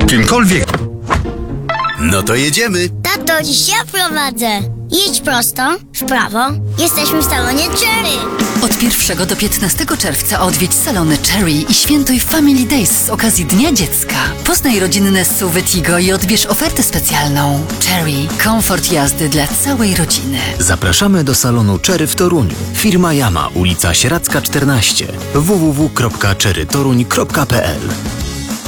kimkolwiek. No to jedziemy. Tato, dziś ja prowadzę. Jedź prosto, w prawo. Jesteśmy w salonie Cherry. Od 1 do 15 czerwca odwiedź salony Cherry i świętuj Family Days z okazji Dnia Dziecka. Poznaj rodzinne SUV Tigo i odbierz ofertę specjalną. Cherry. Komfort jazdy dla całej rodziny. Zapraszamy do salonu Cherry w Toruniu. Firma Yama, ulica Sieradzka 14. www.cherrytoruń.pl